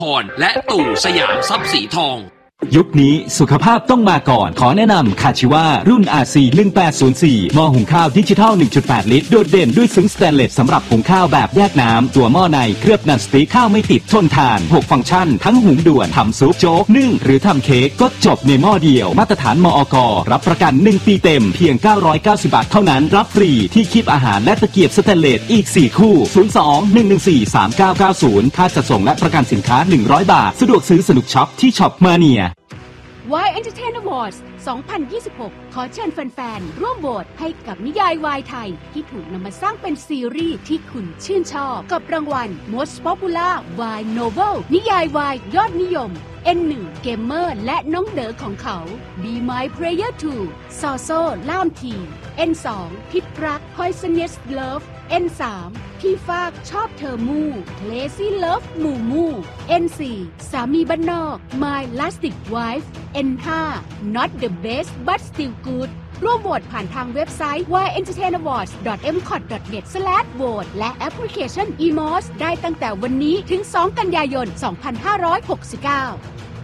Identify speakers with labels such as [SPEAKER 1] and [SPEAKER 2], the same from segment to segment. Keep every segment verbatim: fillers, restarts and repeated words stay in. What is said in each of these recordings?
[SPEAKER 1] พรและตู่สยามทรัพย์สีทอง
[SPEAKER 2] ยุคนี้สุขภาพต้องมาก่อนขอแนะนำคาชิวารุ่น อาร์ ซี หนึ่งแปดศูนย์สี่ หม้อหุงข้าวดิจิทัล หนึ่งจุดแปด ลิตรโดดเด่นด้วยซึ้งสแตนเลสสำหรับหุงข้าวแบบแยกน้ำตัวหม้อในเคลือบนันสติ๊กข้าวไม่ติดทนทานหกฟังก์ชันทั้งหุงด่วนทำซุปโจ๊กนึ่งหรือทำเค้กก็จบในหม้อเดียวมาตรฐานมอก.รับประกันหนึ่งปีเต็มเพียงเก้าร้อยเก้าสิบบาทเท่านั้นรับฟรีที่คีบอาหารและตะเกียบสแตนเลสอีกสี่คู่ศูนย์ สอง หนึ่ง หนึ่ง สี่ สาม เก้า เก้า ศูนย์ค่าจัดส่งและประกันสินค้าหนึ่งร้อยบาทสะดวกซื้อสนุกช็อปที่ช็อปมาเนีย
[SPEAKER 3] วาย Entertain Awards สองพันยี่สิบหก ขอเชิญแฟนๆร่วมโหวตให้กับนิยายวายไทยที่ถูกนำมาสร้างเป็นซีรีส์ที่คุณชื่นชอบกับรางวัล Most Popular Y Novel นิยายวายยอดนิยม เอ็น หนึ่ง เกมเมอร์และน้องเด๋อของเขา Be My Player ทู ซอโซ่ล่ามที เอ็น สอง พิษรัก Poisonous Love เอ็น สาม พี่ฟากชอบเธอมู่ Lazy Love มู่มู่ เอ็น สี่ สามีบ้านนอก My Lastic Wife เอ็น ห้า Not the best but still good ร่วมโหวตผ่านทางเว็บไซต์ วาย เอ็นเตอร์เทน อวอร์ดส์ ดอท เอ็ม ซี โอ ที ดอท เน็ต สแลช โหวต และแอปพลิเคชัน อี เอ็ม โอ เอส ได้ตั้งแต่วันนี้ถึง สอง กันยายน สองพันห้าร้อยหกสิบเก้า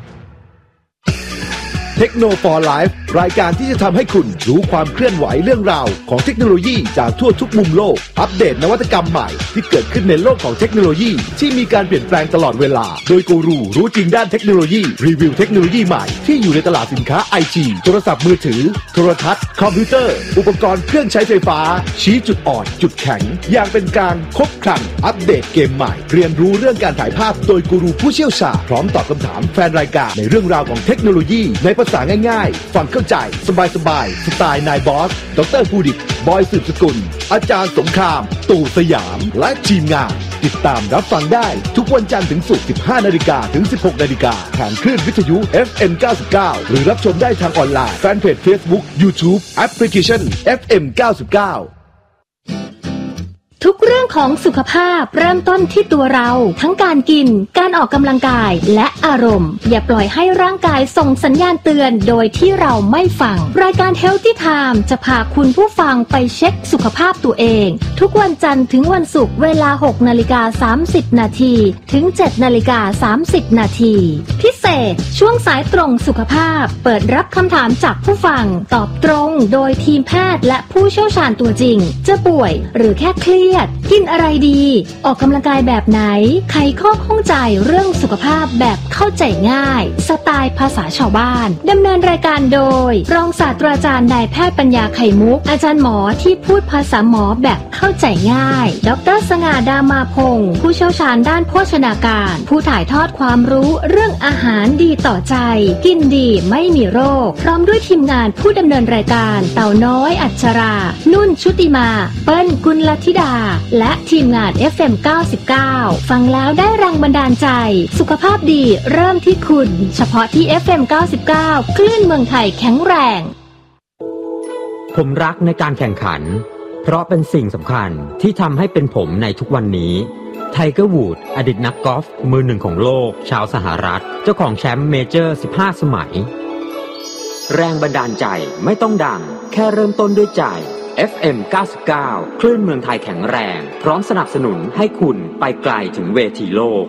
[SPEAKER 4] เทคโนโลยี for Life รายการที่จะทำให้คุณรู้ความเคลื่อนไหวเรื่องราวของเทคโนโลยีจากทั่วทุกมุมโลกอัปเดตนวัตกรรมใหม่ที่เกิดขึ้นในโลกของเทคโนโลยีที่มีการเปลี่ยนแปลงตลอดเวลาโดยกูรูรู้จริงด้านเทคโนโลยีรีวิวเทคโนโลยีใหม่ที่อยู่ในตลาดสินค้า ไอ ที โทรศัพท์มือถือโทรทัศน์คอมพิวเตอร์อุปกรณ์เครื่องใช้ไฟฟ้าชี้จุดอ่อนจุดแข็งอย่างเป็นกลางครบครันอัปเดตเกมใหม่เรียนรู้เรื่องการถ่ายภาพโดยกูรูผู้เชี่ยวชาญพร้อมตอบคำถามแฟนรายการในเรื่องราวของเทคโนโลยีในภาษาง่ายๆฟังเข้าใจสบายสบายสไตล์นายบอสดร.ภูดิตบอยสืบสกุลอาจารย์สงครามตู่สยามและทีมงานติดตามรับฟังได้ทุกวันจันทร์ถึงศุกร์ สิบห้านาฬิกา ถึง สิบหกนาฬิกาทางคลื่นวิทยุ เอฟ เอ็ม เก้าสิบเก้า หรือรับชมได้ทางออนไลน์แฟนเพจ Facebook YouTube แอปพลิเคชัน เอฟ เอ็ม เก้าสิบเก้า
[SPEAKER 5] ทุกเรื่องของสุขภาพเริ่มต้นที่ตัวเราทั้งการกินการออกกำลังกายและอารมณ์อย่าปล่อยให้ร่างกายส่งสัญญาณเตือนโดยที่เราไม่ฟังรายการ Healthy Time จะพาคุณผู้ฟังไปเช็คสุขภาพตัวเองทุกวันจันทร์ถึงวันศุกร์เวลา หกนาฬิกาสามสิบนาทีถึง เจ็ดนาฬิกาสามสิบนาทีพิเศษช่วงสายตรงสุขภาพเปิดรับคำถามจากผู้ฟังตอบตรงโดยทีมแพทย์และผู้เชี่ยวชาญตัวจริงจะป่วยหรือแค่เครียดกินอะไรดีออกกำลังกายแบบไหนไขข้อข้องใจเรื่องสุขภาพแบบเข้าใจง่ายสไตล์ภาษาชาวบ้านดำเนินรายการโดยรองศาสตราจารย์นายแพทย์ปัญญาไข่มุกอาจารย์หมอที่พูดภาษาหมอแบบเข้าใจง่ายดร.สง่าดามาพงศ์ผู้เชี่ยวชาญด้านโภชนาการผู้ถ่ายทอดความรู้เรื่องอาหารดีต่อใจกินดีไม่มีโรคพร้อมด้วยทีมงานผู้ดำเนินรายการเต่าน้อยอัชรา นุ่นชุติมาเปิ้ลกุลธิดาและทีมงาน เอฟ เอ็ม เก้าสิบเก้า ฟังแล้วได้แรงบันดาลใจสุขภาพดีเริ่มที่คุณเฉพาะที่ เอฟ เอ็ม เก้าสิบเก้า คลื่นเมืองไทยแข็งแรง
[SPEAKER 6] ผมรักในการแข่งขันเพราะเป็นสิ่งสำคัญที่ทำให้เป็นผมในทุกวันนี้ไทเกอร์วูดอดีตนักกอล์ฟมือหนึ่งของโลกชาวสหรัฐเจ้าของแชมป์เมเจอร์สิบห้าสมัยแรงบันดาลใจไม่ต้องดังแค่เริ่มต้นด้วยใจเอฟ เอ็ม เก้าสิบเก้า คลื่นเมืองไทยแข็งแรงพร้อมสนับสนุนให้คุณไปไกลถึงเวทีโลก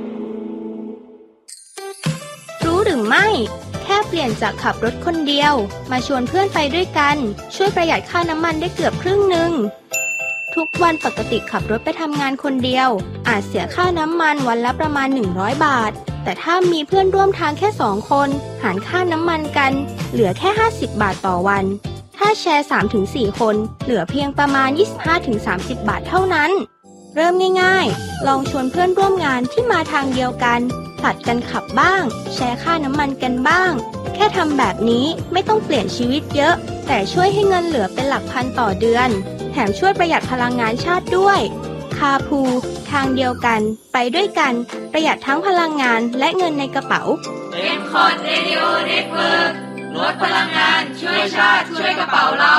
[SPEAKER 7] รู้หรือไม่แค่เปลี่ยนจากขับรถคนเดียวมาชวนเพื่อนไปด้วยกันช่วยประหยัดค่าน้ำมันได้เกือบครึ่งหนึ่งทุกวันปกติขับรถไปทำงานคนเดียวอาจเสียค่าน้ำมันวันละประมาณหนึ่งร้อยบาทแต่ถ้ามีเพื่อนร่วมทางแค่สองคนหารค่าน้ำมันกันเหลือแค่ห้าสิบบาทต่อวันถ้าแชร์ สามถึงสี่ คนเหลือเพียงประมาณ ยี่สิบห้าถึงสามสิบ บาทเท่านั้นเริ่มง่ายๆลองชวนเพื่อนร่วมงานที่มาทางเดียวกันผลัดกันขับบ้างแชร์ค่าน้ำมันกันบ้างแค่ทำแบบนี้ไม่ต้องเปลี่ยนชีวิตเยอะแต่ช่วยให้เงินเหลือเป็นหลักพันต่อเดือนแถมช่วยประหยัดพลังงานชาติด้วยคาพูทางเดียวกันไปด้วยกันประหยัดทั้งพลังงานและเงินในกระเป๋า
[SPEAKER 8] เอ็ม คอท Radio Network ลดพลังงานช่วยชาติช่วยกระเป๋าเรา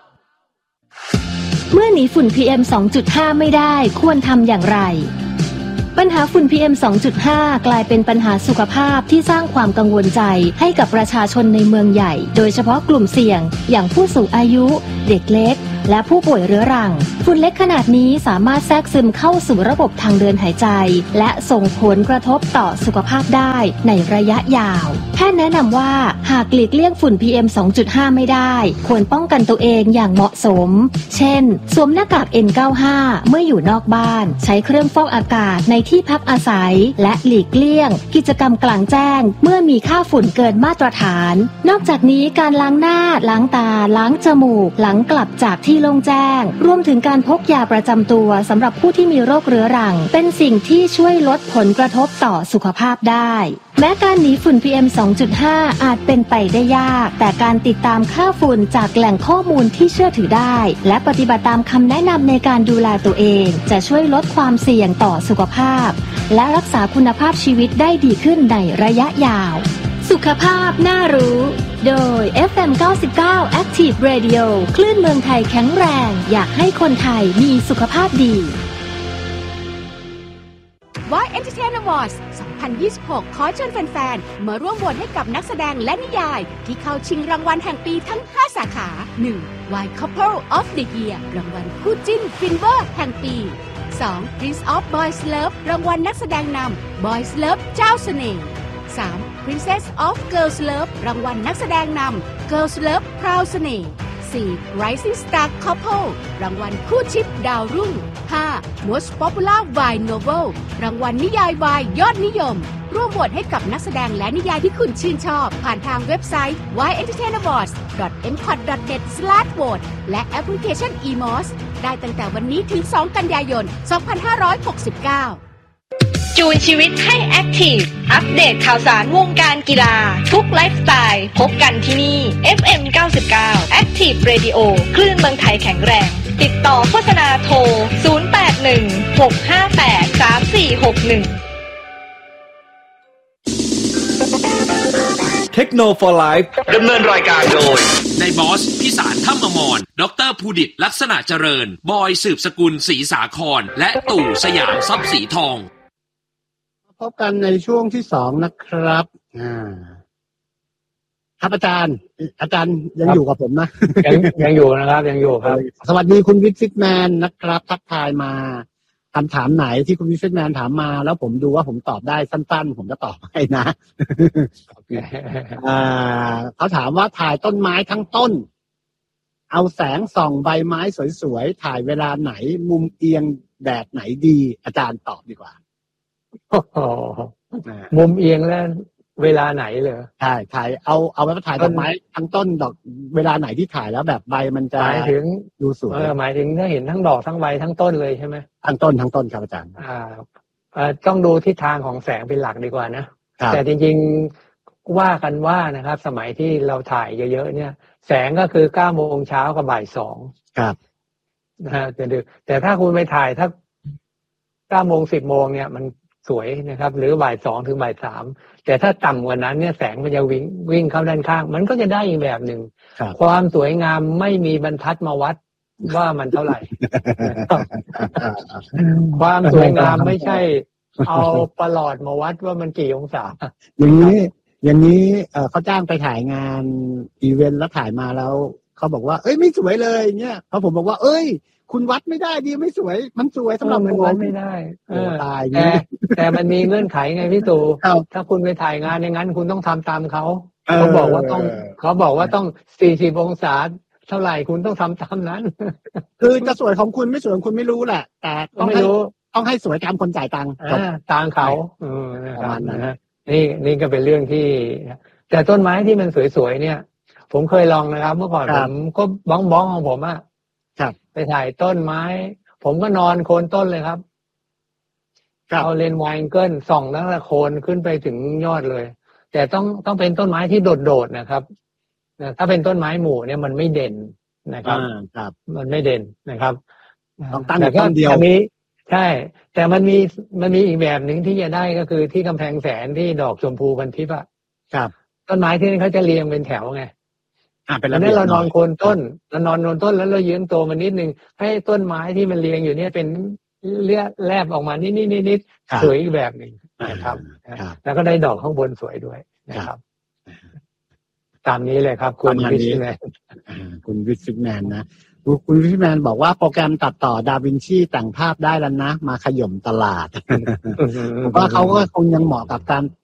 [SPEAKER 5] เมื่อหนีฝุ่น พี เอ็ม สองจุดห้า ไม่ได้ควรทำอย่างไรปัญหาฝุ่น พี เอ็ม สองจุดห้า กลายเป็นปัญหาสุขภาพที่สร้างความกังวลใจให้กับประชาชนในเมืองใหญ่โดยเฉพาะกลุ่มเสี่ยงอย่างผู้สูงอายุเด็กเล็กและผู้ป่วยเรื้อรังฝุ่นเล็กขนาดนี้สามารถแทรกซึมเข้าสู่ระบบทางเดินหายใจและส่งผลกระทบต่อสุขภาพได้ในระยะยาวแพทย์แนะนำว่าหากหลีกเลี่ยงฝุ่น พี เอ็ม สองจุดห้า ไม่ได้ควรป้องกันตัวเองอย่างเหมาะสมเช่นสวมหน้ากาก เอ็น เก้าสิบห้า เมื่ออยู่นอกบ้านใช้เครื่องฟอกอากาศในที่พักอาศัยและหลีกเลี่ยงกิจกรรมกลางแจ้งเมื่อมีค่าฝุ่นเกินมาตรฐานนอกจากนี้การล้างหน้าล้างตาล้างจมูกหลังกลับจากที่โล่งแจ้งรวมถึงการพกยาประจำตัวสำหรับผู้ที่มีโรคเรื้อรังเป็นสิ่งที่ช่วยลดผลกระทบต่อสุขภาพได้แม้การหนีฝุ่น พี เอ็ม สองจุดห้า อาจเป็นไปได้ยากแต่การติดตามค่าฝุ่นจากแหล่งข้อมูลที่เชื่อถือได้และปฏิบัติตามคำแนะนำในการดูแลตัวเองจะช่วยลดความเสี่ยงต่อสุขภาพและรักษาคุณภาพชีวิตได้ดีขึ้นในระยะยาวสุขภาพน่ารู้โดย เอฟ เอ็ม เก้าสิบเก้า Active Radio คลื่นเมืองไทยแข็งแรงอยากให้คนไทยมีสุขภาพดี
[SPEAKER 3] วาย Entertainment Awards สองพันยี่สิบหก ขอเชิญแฟนๆมาร่วมโหวตให้กับนักแสดงและนิยายที่เข้าชิงรางวัลแห่งปีทั้งห้าสาขา หนึ่ง วาย Couple of the Year รางวัลคู่จิ้นฟินเวอร์แห่งปี สอง Prince of Boys Love รางวัลนักแสดงนำ Boys Love เจ้าเสน่ห์ สาม Princess of Girls Love รางวัลนักแสดงนำ Girls Love พราวเสน่ห์ สี่ Rising Star Couple รางวัลคู่ชิปดาวรุ่ง ห้า Most Popular Y Novel รางวัลนิยายวายยอดนิยมร่วมโหวตให้กับนักแสดงและนิยายที่คุณชื่นชอบผ่านทางเว็บไซต์ วาย เอ็นเตอร์เทนอวอร์ดส์ ดอท เอ็ม คอท ดอท เน็ต สแลช โหวต และแอปพลิเคชัน อี มอส ได้ตั้งแต่วันนี้ถึง สอง กันยายน สองพันห้าร้อยหกสิบเก้า
[SPEAKER 9] จูนชีวิตให้แอคทีฟอัปเดตข่าวสารวงการกีฬาทุกไลฟ์สไตล์พบกันที่นี่ เอฟ เอ็ม เก้าสิบเก้า Active Radio คลื่นเมืองไทยแข็งแรงติดต่อโฆษณาโทรศูนย์ แปด หนึ่ง หก ห้า แปด สาม สี่ หก หนึ่ง
[SPEAKER 4] เทคโนโลยีดำเนินรายการโดย
[SPEAKER 1] ในบอสพิสารถ้ำอมรดรภูดิตลักษณะเจริญบอยสืบสกุลศรีสาครและตู่สยามทรัพย์สีทอง
[SPEAKER 10] พบกันในช่วงที่สองนะครับอ่าครับอาจารย์อาจารย์ยังอยู่กับผมนะ
[SPEAKER 11] ยังยังอยู่นะครับยังอยู่ครับ
[SPEAKER 10] สวัสดีคุณวิทย์ฟิตแมนนะครับทักทายมาคำถามไหนที่คุณวิทย์ฟิตแมนถามมาแล้วผมดูว่าผมตอบได้สั้นๆผมจะตอบให้นะอ่าเขาถามว่าถ่ายต้นไม้ทั้งต้นเอาแสงส่องใบไม้สวยๆถ่ายเวลาไหนมุมเอียงแดดไหนดีอาจารย์ตอบดีกว่า
[SPEAKER 11] มุมเอียงแล้วเวลาไหนเลย
[SPEAKER 10] ใช่ถ่ายเอาเอาไว้ถ่ายต้นไม้ทั้งต้นดอกเวลาไหนที่ถ่ายแล้วแบบใบมันจะ
[SPEAKER 11] หมายถึง
[SPEAKER 10] ดูสวย
[SPEAKER 11] หมายถึงถ้าเห็นทั้งดอกทั้งใบทั้งต้นเลยใช่ไหม
[SPEAKER 10] ทั้งต้นทั้งต้นครับอาจารย์
[SPEAKER 11] อ่าต้องดูทิศทางของแสงเป็นหลักดีกว่านะแต่จริงๆว่ากันว่านะครับสมัยที่เราถ่ายเยอะๆเนี่ยแสงก็คือเก้าโมงเช้ากับบ่ายสอง
[SPEAKER 10] ครับ
[SPEAKER 11] นะฮะแต่แต่ถ้าคุณไปถ่ายถ้าเก้าโมงสิบโมงเนี่ยมันสวยนะครับหรือบ่ายสองถึงบ่ายสามแต่ถ้าต่ำกว่านั้นเนี่ยแสงมันจะวิ่งวิ่งเข้าด้านข้างมันก็จะได้อีกแบบหนึ่งความสวยงามไม่มีบรรทัดมาวัดว่ามันเท่าไหร่ ความสวยงามไม่ใช่เอาประหลอดมาวัดว่ามันกี่องศา
[SPEAKER 10] อย่างนี้อย่างนี้เขาจ้างไปถ่ายงานอีเวนต์แล้วถ่ายมาแล้วเขาบอกว่าเอ้ยไม่สวยเลยเนี่ยเพราะผมบอกว่าเอ้ยคุณวัดไม่ได้ดีไม่สวยมันสวยสำหรับ
[SPEAKER 11] ผมวัดไม่ได้ตายแต่แต่มันมีเงื่อนไขไงพี่ตู่ถ้าคุณไปถ่ายงานอย่างนั้นคุณต้องทำตามเขาเขาบอกว่าต้องเขาบอกว่าต้องสี่สิบองศาเท่าไหร่คุณต้องทำตามนั้น
[SPEAKER 10] คือจะสวยของคุณไม่สวยของคุณไม่รู้แหละแต่ต้องให้ต้องให้สวยตามคนจ่ายตังค์
[SPEAKER 11] ตามเขาประมาณนั้นนะนี่นี่ก็เป็นเรื่องที่แต่ต้นไม้ที่มันสวยๆเนี่ยผมเคยลองนะครับเมื่อก่อนผมก็บ้องบ้องของผมอะไปถ่ายต้นไม้ผมก็นอนโคนต้นเลยครับเอาเลนส์ไวด์แองเกิลส่องตั้งแต่โคนขึ้นไปถึงยอดเลยแต่ต้องต้องเป็นต้นไม้ที่โดดๆนะครับถ้าเป็นต้นไม้หมู่เนี่ยมันไม่เด่นนะครับมันไม่เด่นนะครับ
[SPEAKER 10] ต้องตั้งต้นเดียว
[SPEAKER 11] มีใช่แต่มันมีมันมีอีกแบบหนึ่งที่จะได้ก็คือที่กำแพงแสนที่ดอกชมพูพันทิพย์อะ
[SPEAKER 10] ครับ
[SPEAKER 11] ต้นไม้ที่นี่เขาจะเรียงเป็นแถวไง
[SPEAKER 10] อ่าเป็น
[SPEAKER 11] แล้วเนี่ยเรานอนโคนต้นเรานอนโคนต้นแล้วเรายืนโตมานิดนึงให้ต้นไม้ที่มันเรียงอยู่เนี่ยเป็นเลี้ยแลบออกมานิดนิดนิดนิดสวยอีกแบบหนึ่งนะครับแล้วก็ได้ดอกข้างบนสวยด้วยนะครับตามนี้เลยครับคุณวิทย์แมน
[SPEAKER 10] คุณวิทย์แมนนะคุณพี่แมนบอกว่าโปรแกรมตัดต่อดาวินชีแต่งภาพได้แล้วนะมาขย่มตลาดผมว่าเขาก็คงยังเหมาะกับการ